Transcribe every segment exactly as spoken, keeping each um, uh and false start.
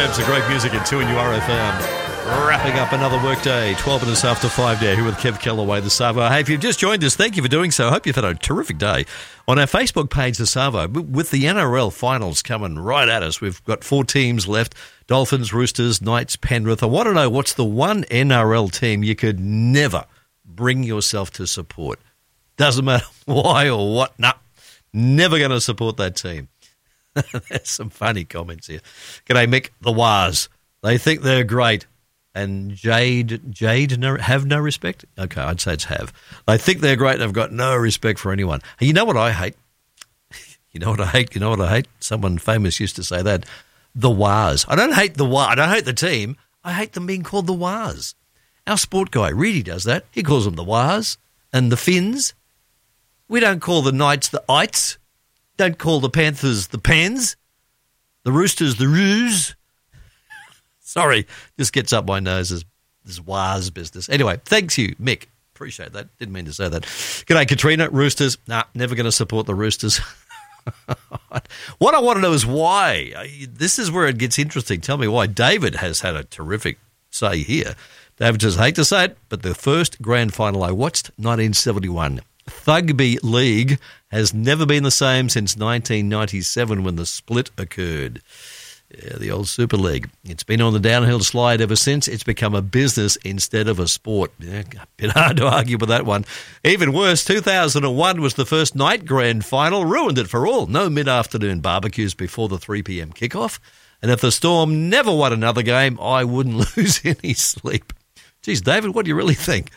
Suburbs, the great music in two N U R F M. Wrapping up another workday, twelve minutes after five there, here with Kev Kellaway, the Savo. Hey, if you've just joined us, thank you for doing so. I hope you've had a terrific day. On our Facebook page, the Savo, with the N R L finals coming right at us, we've got four teams left, Dolphins, Roosters, Knights, Penrith. I want to know what's the one N R L team you could never bring yourself to support. Doesn't matter why or what, nah, never going to support that team. There's some funny comments here. G'day, Mick, the Waz. They think they're great. And Jade, Jade no, have no respect? Okay, I'd say it's have. They think they're great and they've got no respect for anyone. And you know what I hate? You know what I hate? You know what I hate? Someone famous used to say that. The Waz. I don't hate the Waz. I don't hate the team. I hate them being called the Waz. Our sport guy really does that. He calls them the Waz and the Finns. We don't call the Knights the Ites. Don't call the Panthers the Pans. The Roosters the Roos. Sorry, just gets up my nose, this, this Waz business. Anyway, thanks you, Mick. Appreciate that. Didn't mean to say that. G'day, Katrina. Roosters. Nah, never going to support the Roosters. What I want to know is why. This is where it gets interesting. Tell me why. David has had a terrific say here. David says, hate to say it, but the first grand final I watched, nineteen seventy-one. Thugby League has never been the same since nineteen ninety-seven when the split occurred. Yeah, the old Super League. It's been on the downhill slide ever since. It's become a business instead of a sport. Yeah, a bit hard to argue with that one. Even worse, two thousand one was the first night grand final. Ruined it for all. No mid-afternoon barbecues before the three p.m. kickoff. And if the Storm never won another game, I wouldn't lose any sleep. Geez, David, what do you really think?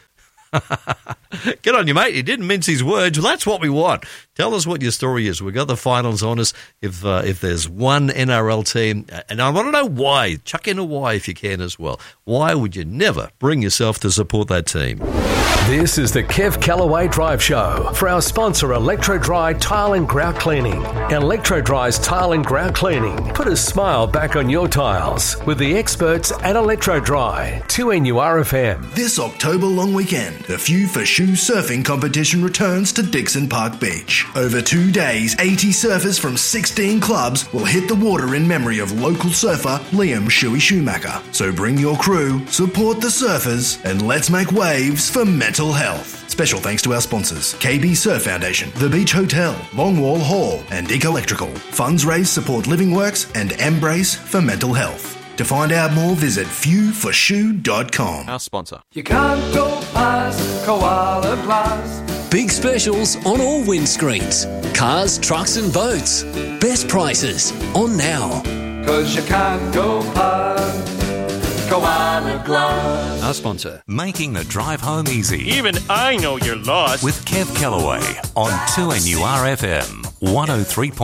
Get on you, mate. He didn't mince his words. Well, that's what we want. Tell us what your story is. We've got the finals on us. If uh, if there's one N R L team, and I want to know why. Chuck in a why if you can as well. Why would you never bring yourself to support that team? This is the Kev Kellaway Drive Show for our sponsor, Electro Dry Tile and Grout Cleaning. Electro Dry's Tile and Grout Cleaning. Put a smile back on your tiles with the experts at Electro Dry. two N U R F M. This October long weekend, the Few for Shoe surfing competition returns to Dixon Park Beach. Over two days, eighty surfers from sixteen clubs will hit the water in memory of local surfer Liam Shuey Schumacher. So bring your crew, support the surfers, and let's make waves for mental health. Special thanks to our sponsors, K B Surf Foundation, The Beach Hotel, Longwall Hall, and Dick Electrical. Funds raised support Living Works and Embrace for mental health. To find out more, visit few for shoe dot com. Our sponsor. You can't go past Koala Glass. Big specials on all windscreens. Cars, trucks and boats. Best prices on now. Cause you can't go past Koala Glass. Our sponsor. Making the drive home easy. Even I know you're lost. With Kev Kellaway on two N U R F M one oh three point